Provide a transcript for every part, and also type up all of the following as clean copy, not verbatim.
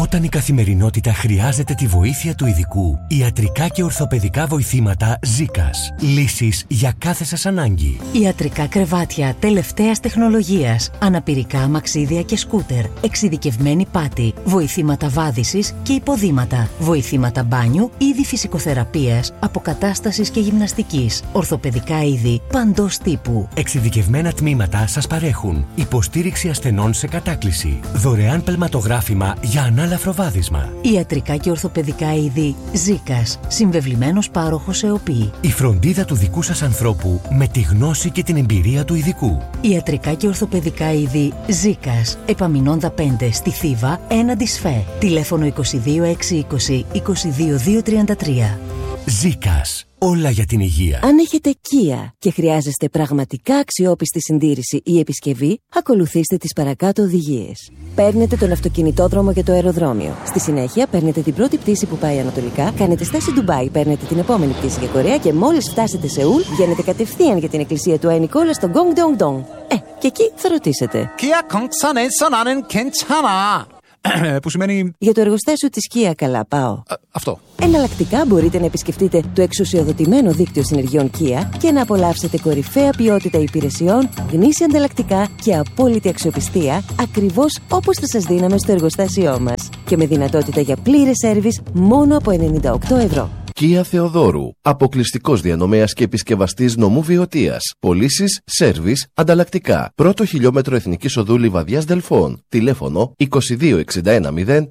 Όταν η καθημερινότητα χρειάζεται τη βοήθεια του ειδικού, ιατρικά και ορθοπαιδικά βοηθήματα Ζίκας. Λύσεις για κάθε σας ανάγκη. Ιατρικά κρεβάτια τελευταίας τεχνολογίας, αναπηρικά αμαξίδια και σκούτερ, εξειδικευμένη πάτη, βοηθήματα βάδισης και υποδήματα, βοηθήματα μπάνιου, είδη φυσικοθεραπείας, αποκατάστασης και γυμναστικής, ορθοπαιδικά είδη παντός τύπου. Εξειδικευμένα τμήματα σας παρέχουν υποστήριξη ασθενών σε κατάκληση, δωρεάν πελματογράφημα για ανάλαφρο βάδισμα. Ιατρικά και ορθοπαιδικά είδη Ζίκας, συμβεβλημένος πάροχος ΕΟΠΗ. Η φροντίδα του δικού σας ανθρώπου με τη γνώση και την εμπειρία του ειδικού. Ιατρικά και ορθοπαιδικά είδη Ζίκας, Επαμινώντα 5 στη Θήβα, έναντι ΣΦΕ. Τηλέφωνο 22620 22233. Ζίκας. Όλα για την υγεία. Αν έχετε Kia και χρειάζεστε πραγματικά αξιόπιστη συντήρηση ή επισκευή, ακολουθήστε τις παρακάτω οδηγίες. Παίρνετε τον αυτοκινητόδρομο για το αεροδρόμιο. Στη συνέχεια, παίρνετε την πρώτη πτήση που πάει ανατολικά, κάνετε στάση Ντουμπάι, παίρνετε την επόμενη πτήση για Κορέα και μόλις φτάσετε Σεούλ, βγαίνετε κατευθείαν για την εκκλησία του Άι Νικόλα στο Γκονγκ-ντονγκ-ντονγκ. Και εκεί θα ρωτήσετε. Kia Kongson에서 나는 괜찮아. Που σημαίνει... Για το εργοστάσιο της Kia καλά πάω. Αυτό. Εναλλακτικά μπορείτε να επισκεφτείτε το εξουσιοδοτημένο δίκτυο συνεργειών Kia και να απολαύσετε κορυφαία ποιότητα υπηρεσιών, γνήσια ανταλλακτικά και απόλυτη αξιοπιστία, ακριβώς όπως θα σας δίναμε στο εργοστάσιό μας. Και με δυνατότητα για πλήρες σέρβις μόνο από 98 ευρώ. Kia Θεοδόρου. Αποκλειστικός διανομέας και επισκευαστής νομού Βιωτίας. Πωλήσεις, σέρβις, ανταλλακτικά. Πρώτο χιλιόμετρο Εθνικής Οδού Λιβαδιάς Δελφών. Τηλέφωνο 22610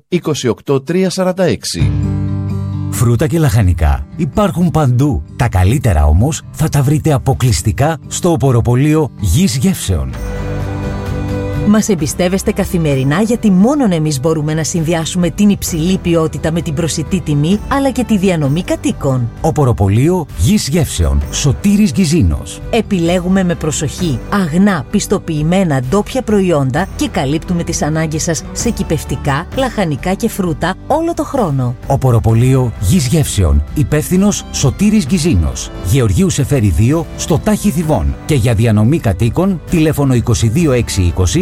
28346. Φρούτα και λαχανικά υπάρχουν παντού. Τα καλύτερα όμως θα τα βρείτε αποκλειστικά στο οποροπωλείο Γης Γεύσεων. Μας εμπιστεύεστε καθημερινά γιατί μόνον εμείς μπορούμε να συνδυάσουμε την υψηλή ποιότητα με την προσιτή τιμή αλλά και τη διανομή κατοίκων. Οποροπωλείο Γης Γεύσεων, Σωτήρης Γκυζίνος. Επιλέγουμε με προσοχή αγνά, πιστοποιημένα ντόπια προϊόντα και καλύπτουμε τις ανάγκες σας σε κυπευτικά, λαχανικά και φρούτα όλο το χρόνο. Οποροπωλείο Γης Γεύσεων, υπεύθυνος Σωτήρης Γκυζίνος. Γεωργίου Σεφέρη 2 στο Τάχι Θηβών. Και για διανομή κατοίκων τηλέφωνο 22620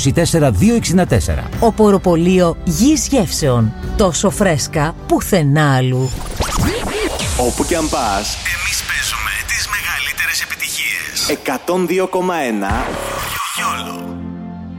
24264. Οποροπωλείο Γης Γεύσεων. Τόσο φρέσκα πουθενά αλλού. Όπου κι αν πας, εμείς παίζουμε τις μεγαλύτερες επιτυχίες. 102,1 Γιόλο.